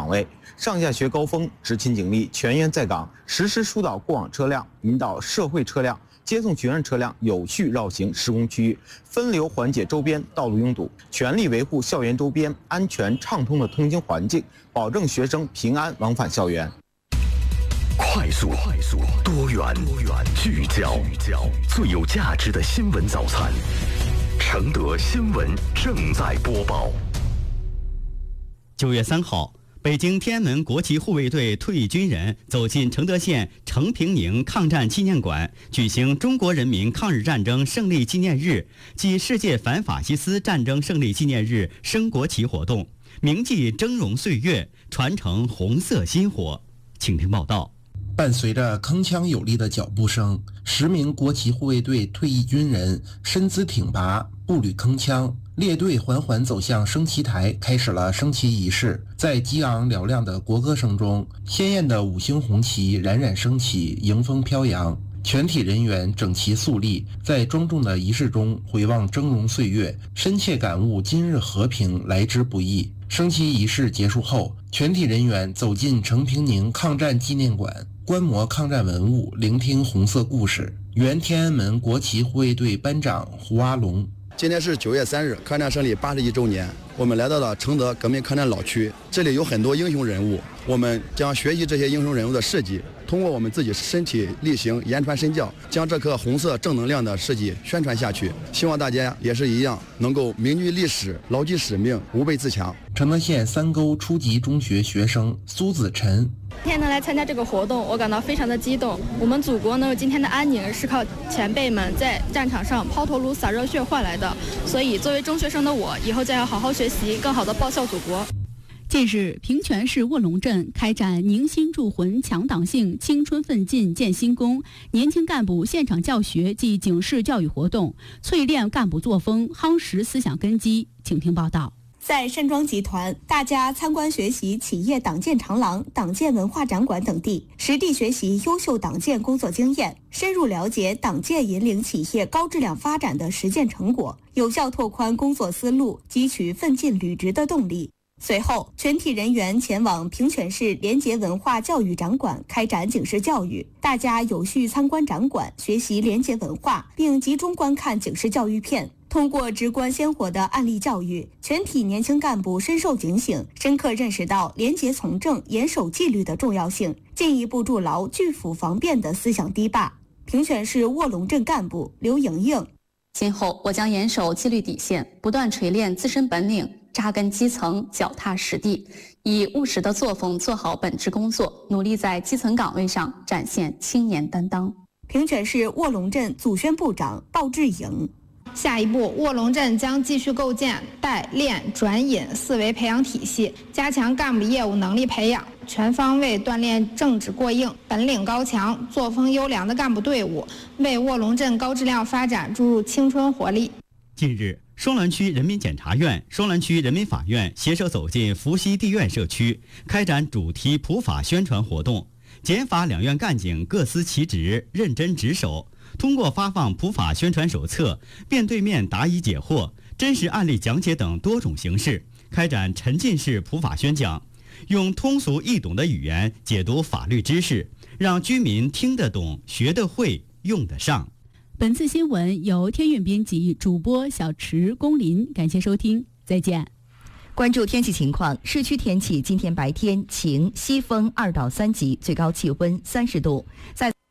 岗位，上下学高峰，执勤警力全员在岗，实时疏导过往车辆，引导社会车辆、接送学生车辆有序绕行施工区域，分流缓解周边道路拥堵，全力维护校园周边安全畅通的通行环境，保证学生平安往返校园。 快速、多元、聚焦，最有价值的新闻早餐。承德新闻正在播报。 9月3号，北京天安门国旗护卫队退役军人走进承德县成平宁抗战纪念馆，举行中国人民抗日战争胜利纪念日暨世界反法西斯战争胜利纪念日升国旗活动，铭记峥嵘岁月，传承红色薪火。请听报道。 伴随着铿锵有力的脚步声，10名国旗护卫队退役军人身姿挺拔，步履铿锵，列队缓缓走向升旗台，开始了升旗仪式。在激昂嘹亮的国歌声中，鲜艳的5星红旗冉冉升起，迎风飘扬。全体人员整齐肃立，在庄重的仪式中回望峥嵘岁月，深切感悟今日和平来之不易。升旗仪式结束后，全体人员走进成平宁抗战纪念馆，观摩抗战文物，聆听红色故事。原天安门国旗护卫队班长胡阿龙。 今天是9月3日，抗战胜利81周年，我们来到了承德革命抗战老区，这里有很多英雄人物，我们将学习这些英雄人物的事迹，通过我们自己身体力行，言传身教，将这颗红色正能量的事迹宣传下去。希望大家也是一样，能够铭记历史，牢记使命，无畏自强。 承德县3沟初级中学学生苏子晨。 今天能来参加这个活动，我感到非常的激动。我们祖国能有今天的安宁，是靠前辈们在战场上抛头颅洒热血换来的。所以，作为中学生的我，以后将要好好学习，更好的报效祖国。 近日，平泉市卧龙镇开展凝心铸魂、强党性、青春奋进建新功年轻干部现场教学暨警示教育活动，淬炼干部作风，夯实思想根基。请听报道。 在山庄集团，大家参观学习企业党建长廊、党建文化展馆等地，实地学习优秀党建工作经验，深入了解党建引领企业高质量发展的实践成果，有效拓宽工作思路，汲取奋进履职的动力。随后，全体人员前往平泉市联结文化教育展馆开展警示教育，大家有序参观展馆，学习联结文化，并集中观看警示教育片。通过直观鲜活的案例教育，全体年轻干部深受警醒，深刻认识到廉洁从政、严守纪律的重要性，进一步筑牢拒腐防变的思想堤坝。平泉市卧龙镇干部刘莹莹： 今后我将严守纪律底线，不断锤炼自身本领，扎根基层，脚踏实地，以务实的作风做好本职工作，努力在基层岗位上展现青年担当。 平泉市卧龙镇组宣部长鲍志颖： 下一步，卧龙镇将继续构建带练转引4维培养体系，加强干部业务能力培养，全方位锻炼政治过硬、本领高强、作风优良的干部队伍，为卧龙镇高质量发展注入青春活力。 近日，双滦区人民检察院、双滦区人民法院携手走进伏羲地院社区，开展主题普法宣传活动。检法两院干警各司其职，认真值守。通过发放普法宣传手册、面对面答疑解惑、真实案例讲解等多种形式，开展沉浸式普法宣讲，用通俗易懂的语言解读法律知识，让居民听得懂、学得会、用得上。 本次新闻由天韵编辑，主播小池、龚林，感谢收听，再见。 关注天气情况，市区天气今天白天晴，西风2到3级，最高气温30度。在